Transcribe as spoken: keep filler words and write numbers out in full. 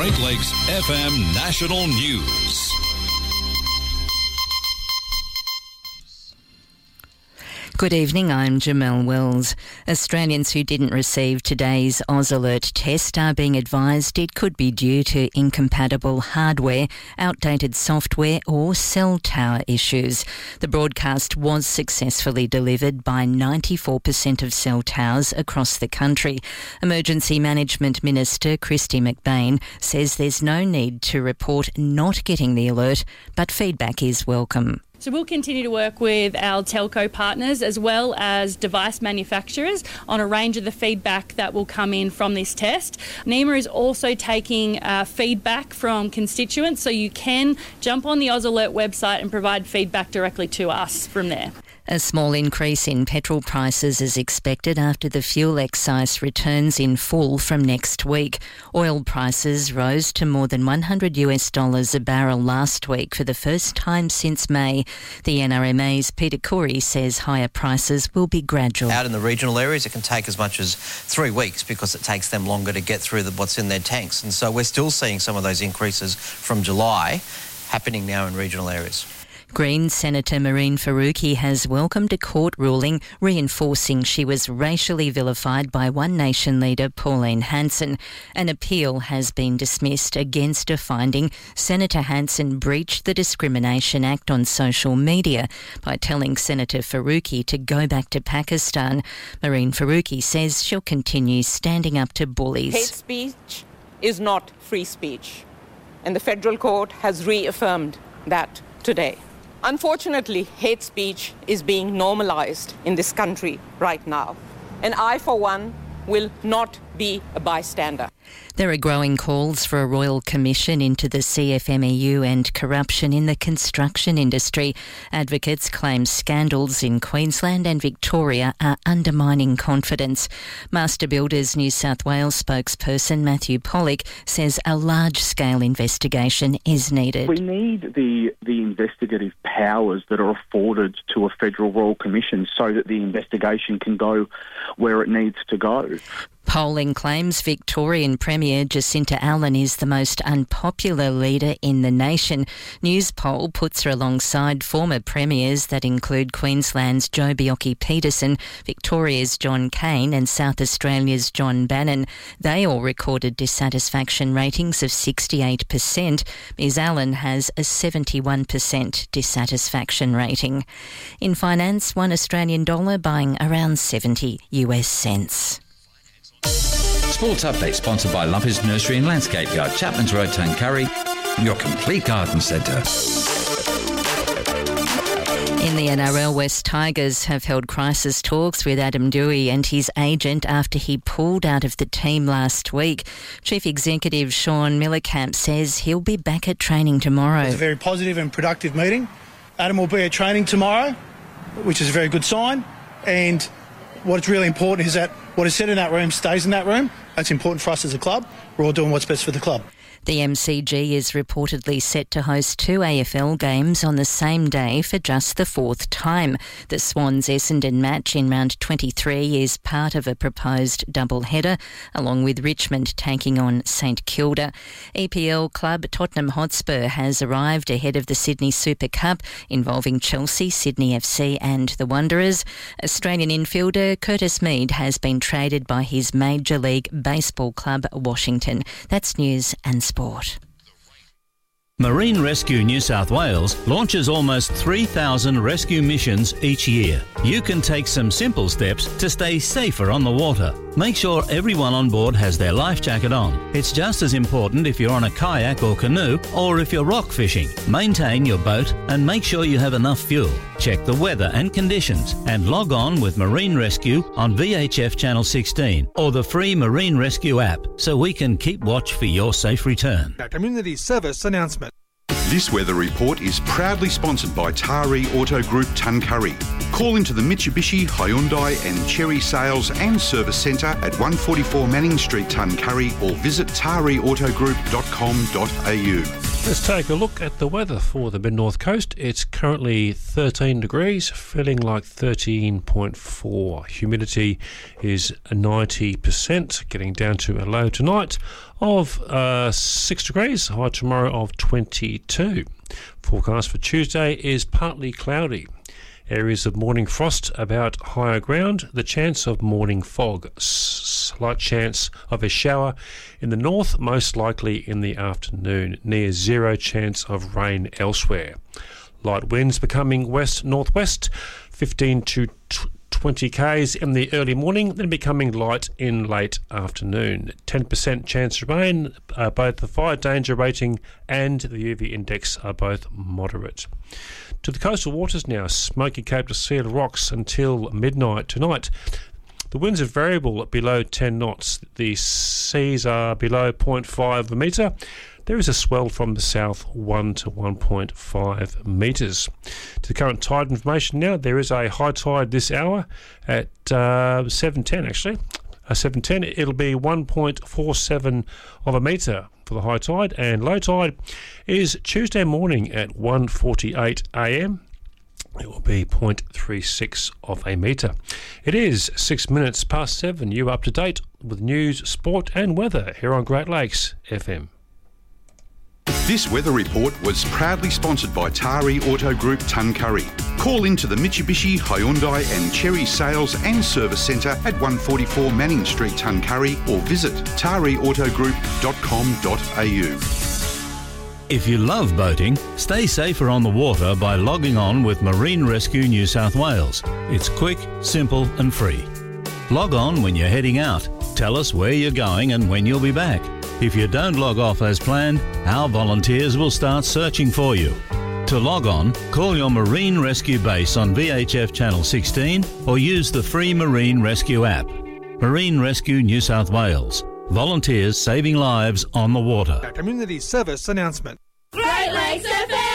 Great Lakes F M National News. Good evening, I'm Jamelle Wells. Australians who didn't receive today's Oz Alert test are being advised it could be due to incompatible hardware, outdated software or cell tower issues. The broadcast was successfully delivered by ninety-four percent of cell towers across the country. Emergency Management Minister Kristy McBain says there's no need to report not getting the alert, but feedback is welcome. So we'll continue to work with our telco partners as well as device manufacturers on a range of the feedback that will come in from this test. NEMA is also taking uh, feedback from constituents, so you can jump on the Oz Alert website and provide feedback directly to us from there. A small increase in petrol prices is expected after the fuel excise returns in full from next week. Oil prices rose to more than one hundred US dollars a barrel last week for the first time since May. The N R M A's Peter Corey says higher prices will be gradual. Out in the regional areas, it can take as much as three weeks because it takes them longer to get through the, what's in their tanks. And so we're still seeing some of those increases from July happening now in regional areas. Greens Senator Mehreen Faruqi has welcomed a court ruling reinforcing she was racially vilified by One Nation leader Pauline Hanson. An appeal has been dismissed against a finding Senator Hanson breached the Discrimination Act on social media by telling Senator Faruqi to go back to Pakistan. Mehreen Faruqi says she'll continue standing up to bullies. Hate speech is not free speech, and the federal court has reaffirmed that today. Unfortunately, hate speech is being normalised in this country right now, and I, for one, will not be a bystander. There are growing calls for a royal commission into the C F M E U and corruption in the construction industry. Advocates claim scandals in Queensland and Victoria are undermining confidence. Master Builders New South Wales spokesperson Matthew Pollock says a large-scale investigation is needed. We need the, the investigative powers that are afforded to a federal royal commission so that the investigation can go where it needs to go. Polling claims Victorian Premier Jacinta Allen is the most unpopular leader in the nation. Newspoll puts her alongside former premiers that include Queensland's Joe Bjelke-Petersen, Victoria's John Cain and South Australia's John Bannon. They all recorded dissatisfaction ratings of sixty-eight percent. Ms Allen has a seventy-one percent dissatisfaction rating. In finance, one Australian dollar buying around seventy US cents. Sports Update sponsored by Lumpy's Nursery and Landscape Yard, Chapman's Road, Tuncurry, your complete garden centre. In the N R L, West Tigers have held crisis talks with Adam Doueihi and his agent after he pulled out of the team last week. Chief Executive Sean Millercamp says he'll be back at training tomorrow. It's a very positive and productive meeting. Adam will be at training tomorrow, which is a very good sign. And what's really important is that what is said in that room stays in that room. That's important for us as a club. We're all doing what's best for the club. The M C G is reportedly set to host two A F L games on the same day for just the fourth time. The Swans-Essendon match in round twenty-three is part of a proposed double-header, along with Richmond taking on St Kilda. E P L club Tottenham Hotspur has arrived ahead of the Sydney Super Cup involving Chelsea, Sydney F C and the Wanderers. Australian infielder Curtis Mead has been traded by his Major League Baseball club Washington. That's news and sport. Sport. Marine Rescue New South Wales launches almost three thousand rescue missions each year. You can take some simple steps to stay safer on the water. Make sure everyone on board has their life jacket on. It's just as important if you're on a kayak or canoe or if you're rock fishing. Maintain your boat and make sure you have enough fuel. Check the weather and conditions and log on with Marine Rescue on V H F Channel sixteen or the free Marine Rescue app so we can keep watch for your safe return. A community service announcement. This weather report is proudly sponsored by Taree Auto Group Tuncurry. Call into the Mitsubishi, Hyundai and Chery Sales and Service Centre at one forty-four Manning Street, Tuncurry, or visit taree auto group dot com dot a u. Let's take a look at the weather for the mid-north coast. It's currently thirteen degrees, feeling like thirteen point four. Humidity is ninety percent, getting down to a low tonight of uh, six degrees, high tomorrow of twenty-two. Forecast for Tuesday is partly cloudy. Areas of morning frost about higher ground. The chance of morning fog. Slight chance of a shower in the north, most likely in the afternoon. Near zero chance of rain elsewhere. Light winds becoming west-northwest, fifteen to twenty k's in the early morning, then becoming light in late afternoon. ten percent chance of rain. Uh, both the fire danger rating and the U V index are both moderate. To the coastal waters now, Smoky Cape to Seal Rocks until midnight tonight. The winds are variable at below ten knots. The seas are below zero point five a metre. There is a swell from the south, one to one point five metres. To the current tide information now, there is a high tide this hour at uh, seven ten actually. Uh, seven ten, it'll be one point four seven of a metre for the high tide, and low tide is Tuesday morning at one forty-eight a m. It will be zero point three six of a metre. It is six minutes past seven. You are up to date with news, sport and weather here on Great Lakes F M. This weather report was proudly sponsored by Tari Auto Group Tuncurry. Call into the Mitsubishi, Hyundai and Cherry Sales and Service Centre at one forty-four Manning Street, Tuncurry, or visit tari auto group dot com dot a u. If you love boating, stay safer on the water by logging on with Marine Rescue New South Wales. It's quick, simple and free. Log on when you're heading out. Tell us where you're going and when you'll be back. If you don't log off as planned, our volunteers will start searching for you. To log on, call your Marine Rescue base on V H F Channel sixteen or use the free Marine Rescue app. Marine Rescue New South Wales. Volunteers saving lives on the water. A community service announcement. Great Lakes F M!